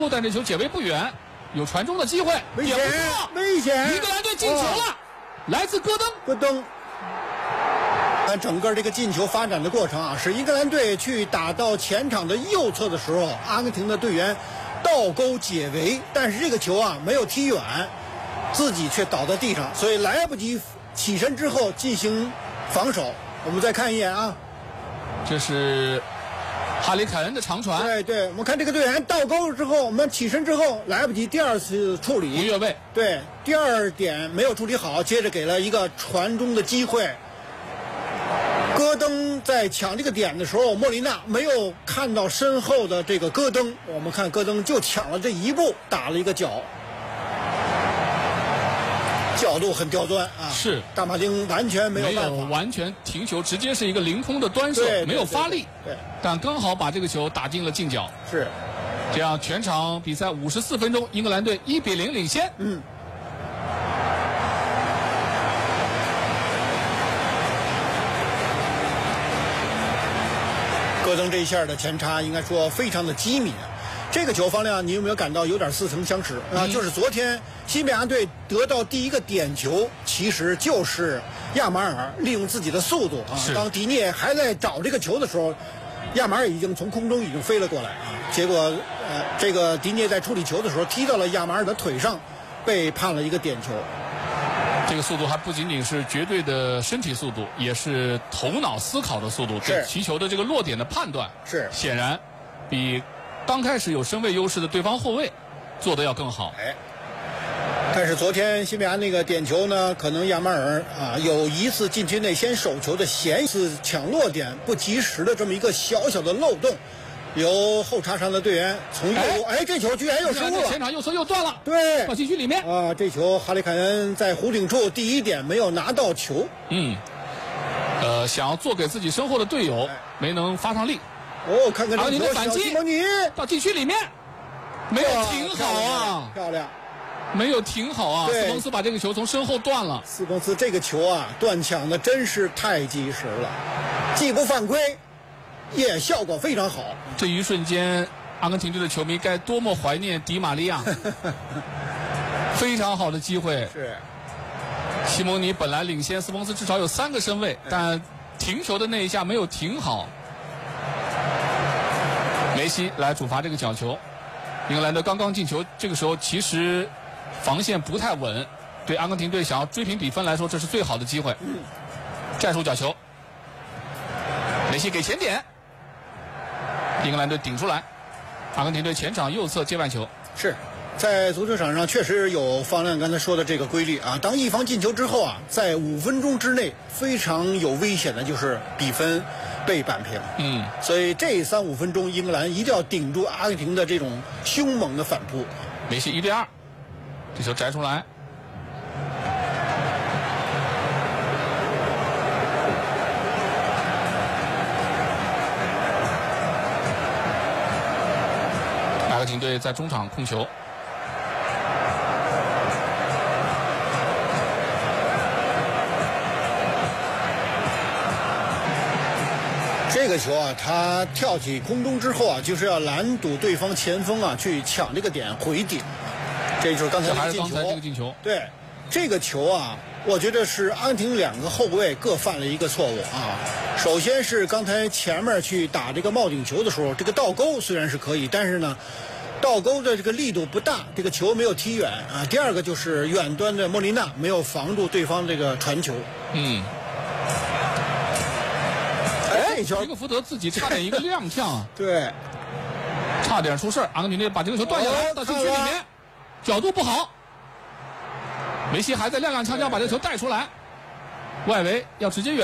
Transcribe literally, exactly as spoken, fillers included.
但这球解围不远，有传中的机会， 危险， 危险！ 英格兰队进球了，哦、来自戈登。 戈登。看整个这个进球发展的过程啊，是英格兰队去打到前场的右侧的时候，阿根廷的队员倒钩解围，但是这个球啊没有踢远，自己却倒在地上，所以来不及起身之后进行防守。我们再看一眼啊， 这是哈里凯恩的长传。 对对，我们看这个队员倒钩之后，我们起身之后来不及第二次处理， 不越位。 对，第二点没有处理好，接着给了一个传中的机会。戈登在抢这个点的时候，莫里纳没有看到身后的这个戈登，我们看戈登就抢了这一步，打了一个脚，角度很刁钻啊。 是， 大马丁完全没有办法， 没有完全停球，直接是一个凌空的端射，没有发力。 对， 但刚好把这个球打进了近角。 是， 这样全场比赛五十四分钟，英格兰队一比零领先。 嗯。戈登这一下的前插应该说非常的机敏，这个球方量你有没有感到有点似曾相识啊？嗯、就是昨天西班牙队得到第一个点球，其实就是亚马尔利用自己的速度啊，当迪涅还在找这个球的时候，亚马尔已经从空中已经飞了过来啊，结果呃这个迪涅在处理球的时候踢到了亚马尔的腿上，被判了一个点球。 这个速度还不仅仅是绝对的身体速度，也是头脑思考的速度，对其球的这个落点的判断是显然比刚开始有身位优势的对方后卫做得要更好。 哎，但是昨天西班牙那个点球呢，可能亚马尔啊有一次禁区内先手球的嫌疑，次抢落点不及时的这么一个小小的漏洞。由后插上的队员从右路，哎，这球居然又失误了， 前场右侧又断了， 对， 到禁区里面啊，这球哈里凯恩在弧顶处第一点没有拿到球， 嗯，呃，想要做给自己身后的队友，哎、没能发上力。 哦，看看这球， 反击，到禁区里面，没有停好啊， 漂亮， 没有停好啊，斯彭斯把这个球从身后断了。 斯彭斯这个球啊，断抢的真是太及时了，既不犯规。也效果非常好。 这一瞬间，阿根廷队的球迷该多么怀念迪玛利亚！非常好的机会。 是。 西蒙尼本来领先，斯彭斯至少有三个身位，但停球的那一下没有停好。梅西来主罚这个角球。英格兰队刚刚进球，这个时候其实防线不太稳，对阿根廷队想要追平比分来说，这是最好的机会。 嗯。 战术角球，梅西给前点。英格兰队顶出来，阿根廷队前场右侧接半球。 是在足球场上确实有方亮刚才说的这个规律啊，当一方进球之后啊，在五分钟之内非常有危险的就是比分被扳平。 嗯， 所以这三五分钟英格兰一定要顶住阿根廷的这种凶猛的反扑。 梅西一对二，这球摘出来。阿根廷队在中场控球， 这个球啊，他跳起空中之后啊，就是要拦堵对方前锋啊，去抢这个点回顶。这就是刚才还是刚才这个进球。 对，这个球啊，我觉得是阿根廷两个后卫各犯了一个错误啊。首先是刚才前面去打这个帽顶球的时候，这个倒钩虽然是可以，但是呢，倒钩的这个力度不大，这个球没有踢远啊。第二个就是远端的莫莉纳没有防住对方这个传球。 嗯。哎，这球，皮克福德自己差点一个踉跄啊。 对。 差点出事，阿根廷队把这个球断下来，哦、到禁区里面，角度不好。梅西还在踉踉跄跄把这个球带出来，外围要直接远。